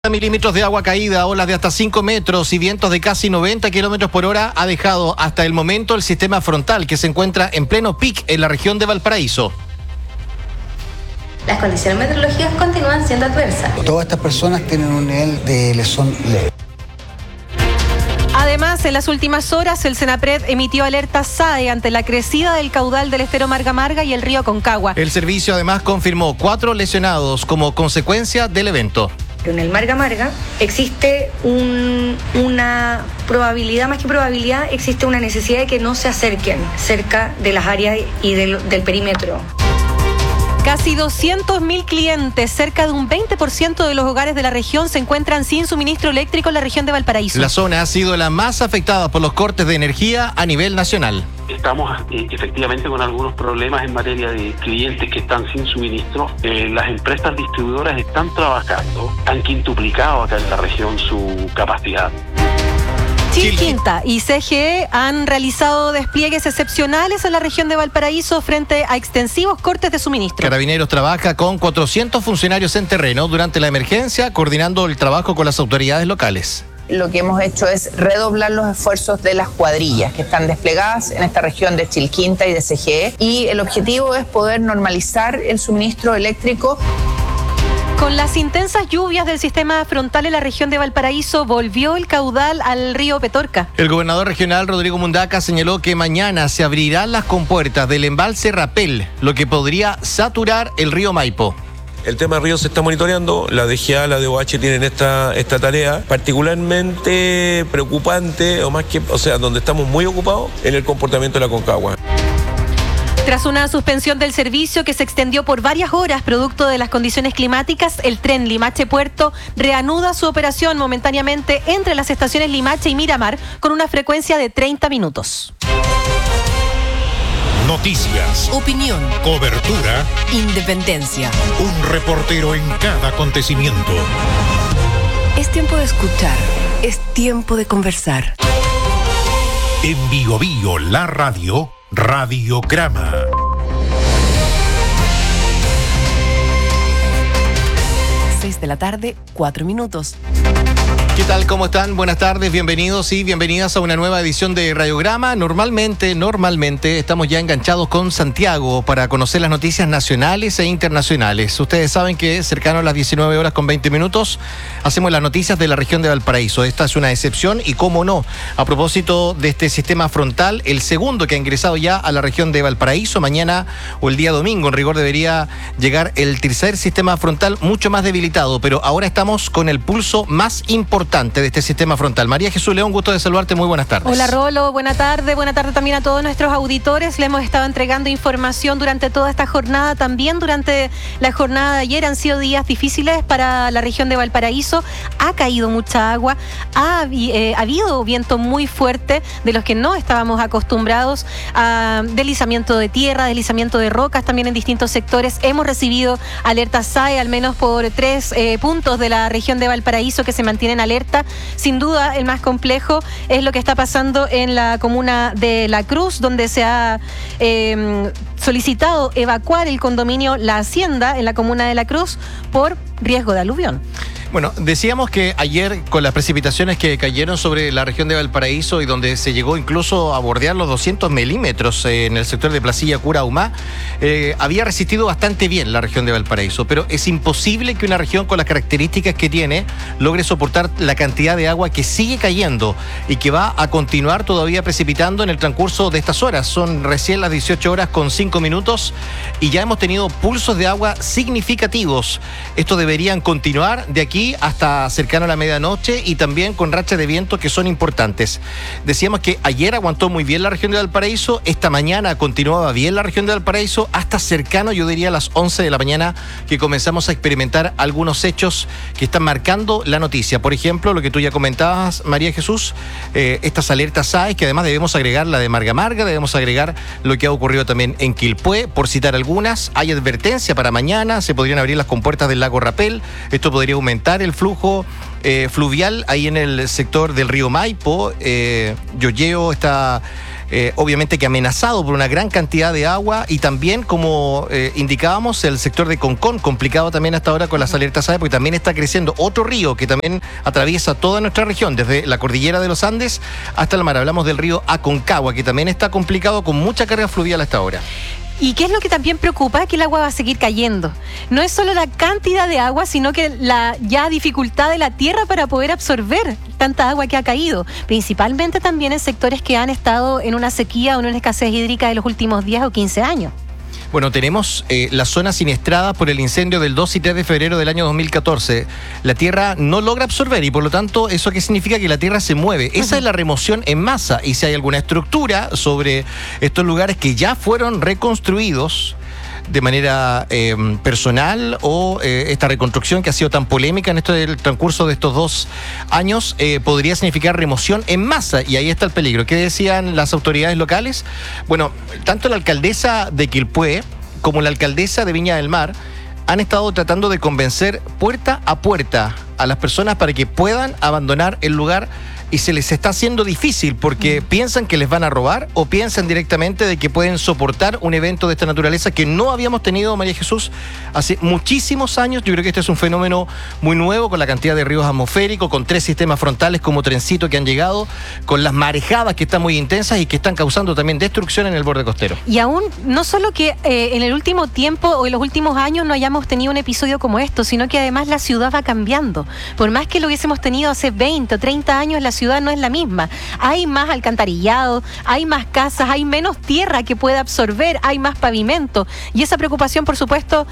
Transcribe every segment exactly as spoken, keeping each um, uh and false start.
Milímetros de agua caída, olas de hasta cinco metros y vientos de casi noventa kilómetros por hora ha dejado hasta el momento el sistema frontal que se encuentra en pleno pic en la región de Valparaíso. Las condiciones meteorológicas continúan siendo adversas. Todas estas personas tienen un nivel de lesión leve. Además, en las últimas horas, el Senapred emitió alerta S A E ante la crecida del caudal del estero Marga Marga y el río Aconcagua. El servicio además confirmó cuatro lesionados como consecuencia del evento. En el Marga Marga existe un, una probabilidad, más que probabilidad, existe una necesidad de que no se acerquen cerca de las áreas y del, del perímetro. Casi doscientos mil clientes, cerca de un veinte por ciento de los hogares de la región se encuentran sin suministro eléctrico en la región de Valparaíso. La zona ha sido la más afectada por los cortes de energía a nivel nacional. Estamos eh, efectivamente con algunos problemas en materia de clientes que están sin suministro. Eh, las empresas distribuidoras están trabajando, han quintuplicado acá en la región su capacidad. Chilquinta y C G E han realizado despliegues excepcionales en la región de Valparaíso frente a extensivos cortes de suministro. Carabineros trabaja con cuatrocientos funcionarios en terreno durante la emergencia, coordinando el trabajo con las autoridades locales. Lo que hemos hecho es redoblar los esfuerzos de las cuadrillas que están desplegadas en esta región de Chilquinta y de C G E, y el objetivo es poder normalizar el suministro eléctrico. Con las intensas lluvias del sistema frontal en la región de Valparaíso, volvió el caudal al río Petorca. El gobernador regional Rodrigo Mundaca señaló que mañana se abrirán las compuertas del embalse Rapel, lo que podría saturar el río Maipo. El tema de río se está monitoreando, la D G A, la D O H tienen esta, esta tarea particularmente preocupante, o más que, o sea, donde estamos muy ocupados en el comportamiento de la Aconcagua. Tras una suspensión del servicio que se extendió por varias horas producto de las condiciones climáticas, el tren Limache-Puerto reanuda su operación momentáneamente entre las estaciones Limache y Miramar con una frecuencia de treinta minutos. Noticias, opinión, cobertura, independencia. Un reportero en cada acontecimiento. Es tiempo de escuchar, es tiempo de conversar. En Bio Bio, la radio, Radiograma. seis de la tarde, cuatro minutos. ¿Qué tal? ¿Cómo están? Buenas tardes, bienvenidos y bienvenidas a una nueva edición de Radiograma. Normalmente, normalmente estamos ya enganchados con Santiago para conocer las noticias nacionales e internacionales. Ustedes saben que cercano a las diecinueve horas con veinte minutos hacemos las noticias de la región de Valparaíso. Esta es una excepción y cómo no, a propósito de este sistema frontal, el segundo que ha ingresado ya a la región de Valparaíso. Mañana o el día domingo, en rigor, debería llegar el tercer sistema frontal mucho más debilitado, pero ahora estamos con el pulso más importante de este sistema frontal. María Jesús León, gusto de saludarte, muy buenas tardes. Hola Rolo, buena tarde, buena tarde también a todos nuestros auditores. Le hemos estado entregando información durante toda esta jornada, también durante la jornada de ayer. Han sido días difíciles para la región de Valparaíso, ha caído mucha agua, ha, eh, ha habido viento muy fuerte de los que no estábamos acostumbrados, a deslizamiento de tierra, deslizamiento de rocas también en distintos sectores. Hemos recibido alertas S A E al menos por tres eh, puntos de la región de Valparaíso que se mantienen alerta. Sin duda, el más complejo es lo que está pasando en la comuna de La Cruz, donde se ha eh, solicitado evacuar el condominio La Hacienda en la comuna de La Cruz por riesgo de aluvión. Bueno, decíamos que ayer con las precipitaciones que cayeron sobre la región de Valparaíso y donde se llegó incluso a bordear los doscientos milímetros en el sector de Placilla, Cura, Humá, eh, había resistido bastante bien la región de Valparaíso, pero es imposible que una región con las características que tiene logre soportar la cantidad de agua que sigue cayendo y que va a continuar todavía precipitando en el transcurso de estas horas. Son recién las dieciocho horas con cinco minutos y ya hemos tenido pulsos de agua significativos. Esto deberían continuar de aquí hasta cercano a la medianoche y también con rachas de viento que son importantes. Decíamos que ayer aguantó muy bien la región de Valparaíso, esta mañana continuaba bien la región de Valparaíso, hasta cercano, yo diría, a las once de la mañana que comenzamos a experimentar algunos hechos que están marcando la noticia. Por ejemplo, lo que tú ya comentabas, María Jesús, eh, estas alertas S A E, que además debemos agregar la de Marga Marga, debemos agregar lo que ha ocurrido también en Quilpué, por citar algunas. Hay advertencia para mañana, se podrían abrir las compuertas del lago Rapel, esto podría aumentar el flujo eh, fluvial ahí en el sector del río Maipo. eh, Yoyeo está eh, obviamente que amenazado por una gran cantidad de agua y también, como eh, indicábamos, el sector de Concón, complicado también hasta ahora con las alertas SAE, porque también está creciendo otro río que también atraviesa toda nuestra región, desde la cordillera de los Andes hasta el mar. Hablamos del río Aconcagua, que también está complicado con mucha carga fluvial hasta ahora. ¿Y qué es lo que también preocupa? Que el agua va a seguir cayendo. No es solo la cantidad de agua, sino que la ya dificultad de la tierra para poder absorber tanta agua que ha caído. Principalmente también en sectores que han estado en una sequía o en una escasez hídrica de los últimos diez o quince años. Bueno, tenemos eh, la zona siniestrada por el incendio del dos y tres de febrero del año dos mil catorce. La tierra no logra absorber y por lo tanto, ¿eso qué significa? Que la tierra se mueve. Esa uh-huh. es la remoción en masa. Y si hay alguna estructura sobre estos lugares que ya fueron reconstruidos de manera eh, personal o eh, esta reconstrucción que ha sido tan polémica en esto del transcurso de estos dos años, eh, podría significar remoción en masa, y ahí está el peligro. ¿Qué decían las autoridades locales? Bueno, tanto la alcaldesa de Quilpué como la alcaldesa de Viña del Mar han estado tratando de convencer puerta a puerta a las personas para que puedan abandonar el lugar, y se les está haciendo difícil porque mm. piensan que les van a robar o piensan directamente de que pueden soportar un evento de esta naturaleza que no habíamos tenido, María Jesús, hace muchísimos años. Yo creo que este es un fenómeno muy nuevo, con la cantidad de ríos atmosféricos, con tres sistemas frontales como trencito que han llegado, con las marejadas que están muy intensas y que están causando también destrucción en el borde costero. Y aún, no solo que eh, en el último tiempo o en los últimos años no hayamos tenido un episodio como esto, sino que además la ciudad va cambiando. Por más que lo hubiésemos tenido hace veinte o treinta años, la ciudad ciudad no es la misma. Hay más alcantarillado, hay más casas, hay menos tierra que pueda absorber, hay más pavimento. Y esa preocupación, por supuesto,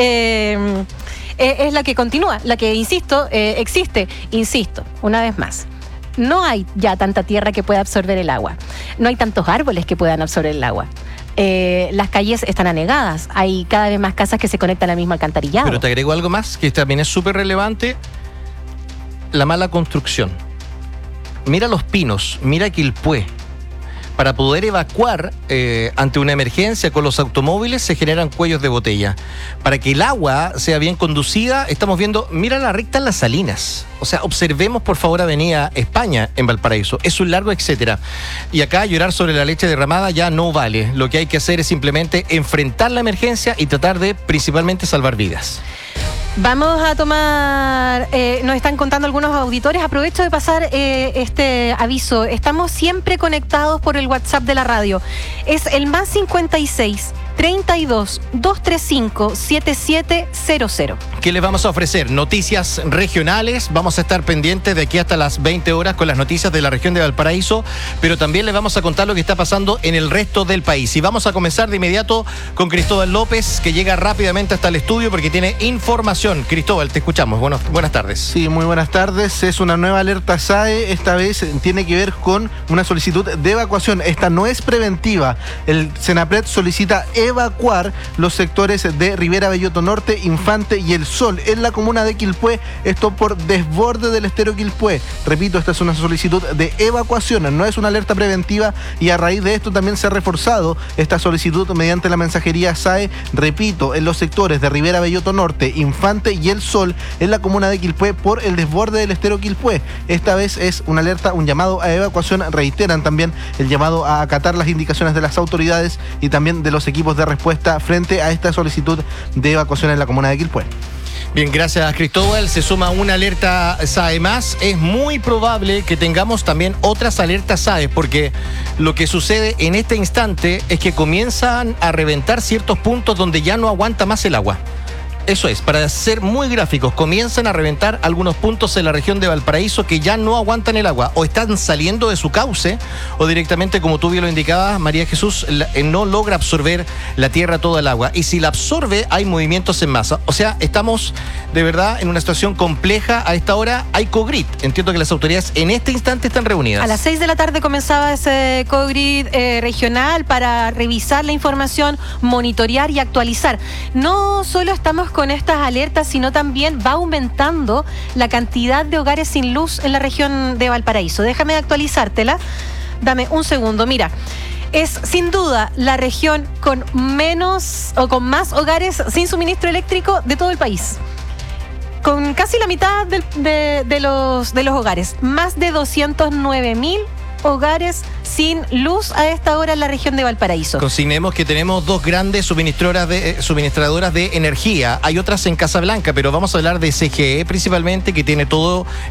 eh, es la que continúa, la que, insisto, eh, existe. Insisto, una vez más. No hay ya tanta tierra que pueda absorber el agua. No hay tantos árboles que puedan absorber el agua. Eh, las calles están anegadas. Hay cada vez más casas que se conectan al mismo alcantarillado. Pero te agrego algo más, que también es súper relevante: la mala construcción. Mira Los Pinos, mira Quilpué. Para poder evacuar eh, ante una emergencia con los automóviles se generan cuellos de botella. Para que el agua sea bien conducida, estamos viendo, mira la recta en Las Salinas. O sea, observemos por favor Avenida España en Valparaíso. Es un largo etcétera. Y acá llorar sobre la leche derramada ya no vale. Lo que hay que hacer es simplemente enfrentar la emergencia y tratar de principalmente salvar vidas. Vamos a tomar, eh, nos están contando algunos auditores, aprovecho de pasar eh, este aviso. Estamos siempre conectados por el WhatsApp de la radio. Es el más cincuenta y seis, treinta y dos, doscientos treinta y cinco, setenta y siete cero cero. ¿Qué les vamos a ofrecer? Noticias regionales. Vamos a estar pendientes de aquí hasta las veinte horas con las noticias de la región de Valparaíso, pero también les vamos a contar lo que está pasando en el resto del país. Y vamos a comenzar de inmediato con Cristóbal López, que llega rápidamente hasta el estudio porque tiene información. Cristóbal, te escuchamos. Bueno, buenas tardes. Sí, muy buenas tardes. Es una nueva alerta SAE. Esta vez tiene que ver con una solicitud de evacuación. Esta no es preventiva. El Senapred solicita evacuar los sectores de Rivera Belloto Norte, Infante y El Sol en la comuna de Quilpué, esto por desborde del estero Quilpué. Repito, esta es una solicitud de evacuación, no es una alerta preventiva, y a raíz de esto también se ha reforzado esta solicitud mediante la mensajería SAE, repito, en los sectores de Rivera Belloto Norte, Infante y El Sol en la comuna de Quilpué por el desborde del estero Quilpué. Esta vez es una alerta, un llamado a evacuación. Reiteran también el llamado a acatar las indicaciones de las autoridades y también de los equipos de respuesta frente a esta solicitud de evacuación en la comuna de Quilpué. Bien, gracias Cristóbal. Se suma una alerta SAE más. Es muy probable que tengamos también otras alertas SAE, porque lo que sucede en este instante es que comienzan a reventar ciertos puntos donde ya no aguanta más el agua. Eso es, para ser muy gráficos, comienzan a reventar algunos puntos en la región de Valparaíso que ya no aguantan el agua, o están saliendo de su cauce, o directamente, como tú bien lo indicabas, María Jesús, la, eh, no logra absorber la tierra toda el agua. Y si la absorbe, hay movimientos en masa. O sea, estamos de verdad en una situación compleja a esta hora. Hay COGRID. Entiendo que las autoridades en este instante están reunidas. A las seis de la tarde comenzaba ese COGRID eh, regional para revisar la información, monitorear y actualizar. No solo estamos con estas alertas, sino también va aumentando la cantidad de hogares sin luz en la región de Valparaíso. Déjame actualizártela. Dame un segundo. Mira, es sin duda la región con menos o con más hogares sin suministro eléctrico de todo el país. Con casi la mitad de, de, de, los, de los hogares. Más de doscientos nueve mil hogares sin luz a esta hora en la región de Valparaíso. Consignemos que tenemos dos grandes suministradoras de, eh, suministradoras de energía. Hay otras en Casablanca, pero vamos a hablar de C G E principalmente, que tiene todo